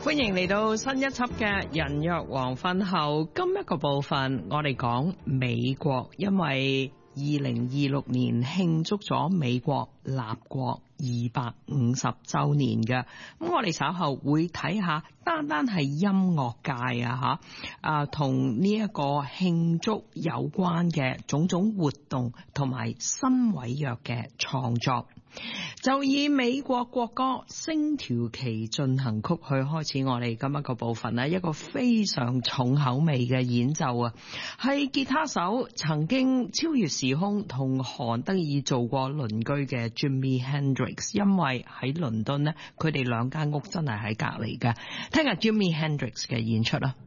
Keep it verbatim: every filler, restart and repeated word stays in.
歡迎嚟到新一輯嘅人約黃昏後，今一個部分我哋講美國，因為二零二六年慶祝咗美國立國二百五十周年嘅，咁我哋稍後會睇下，單單係音樂界啊吓，啊同呢一個慶祝有關嘅種種活動同埋新委約嘅創作。就以美國國歌《星條旗進行曲》去開始我哋今一個部分啦，一個非常重口味嘅演奏啊，係吉他手曾經超越時空同韓德爾做過鄰居嘅 Jimi Hendrix， 因為喺倫敦呢，佢哋兩間屋真係喺隔籬嘅，聽下 Jimi Hendrix 嘅演出啦。